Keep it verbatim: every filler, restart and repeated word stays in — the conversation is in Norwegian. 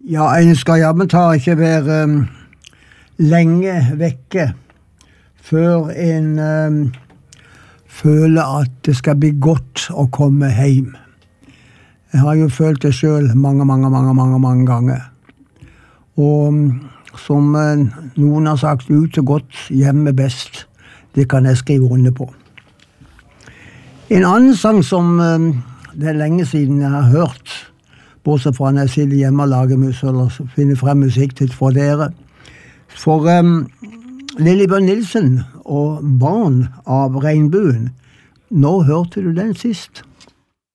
Ja, en skal jammen ta ikke være um, lenge vekke før en um, føler at det skal bli godt å komme hjem. Jeg har jo følt det selv mange, mange, mange, mange, mange ganger. Og um, som uh, noen har sagt, ut så godt, hjemme best. Det kan jeg skrive under på. En annen sang som um, det er lenge siden jeg har hørt, bortsett fra når jeg sitter hjemme og lager musikk, eller finner frem musikk til for dere. For um, Lillebjørn Nilsen og Barn av Regnbuen, når hørte du den sist?